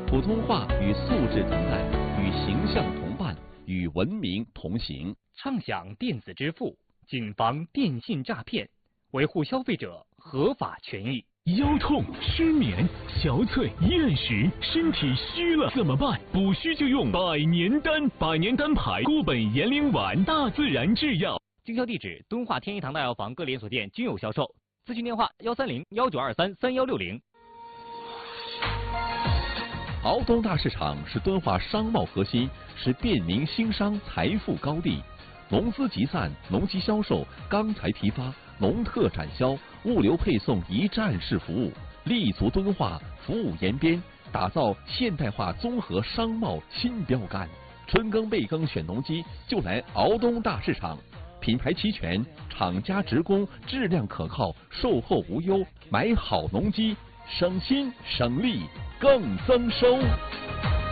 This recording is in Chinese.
普通话与素质同在，与形象同伴，与文明同行。 畅享电子支付，谨防电信诈骗，维护消费者合法权益。 腰痛、失眠、憔悴、厌食，身体虚了怎么办？补虚就用百年丹，百年丹牌固本延龄丸，大自然制药。 经销地址：敦化天一堂大药房各连锁店均有销售。咨询电话：130-1923-3160。 敖东大市场是敦化商贸核心，是便民兴商财富高地。农资集散、农机销售、钢材批发、农特产销、物流配送一站式服务，立足敦化，服务延边，打造现代化综合商贸新标杆。春耕备耕选农机，就来敖东大市场。品牌齐全，厂家直供，质量可靠，售后无忧。买好农机，省心省力更增收。